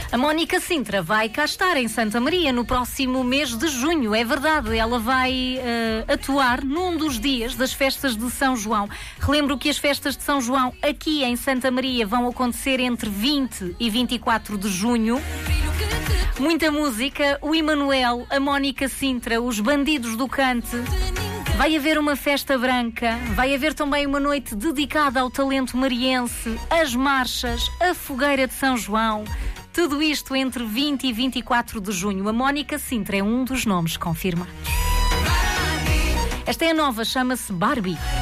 A Mónica Sintra vai cá estar em Santa Maria no próximo mês de junho, é verdade. Ela vai atuar num dos dias das festas de São João. Relembro que as festas de São João aqui em Santa Maria vão acontecer entre 20 e 24 de junho. Muita música, o Emanuel, a Mónica Sintra, os Bandidos do Cante. Vai haver uma festa branca, vai haver também uma noite dedicada ao talento mariense, as marchas, a fogueira de São João. Tudo isto entre 20 e 24 de junho. A Mónica Sintra é um dos nomes confirmados. Esta é a nova, chama-se Barbie.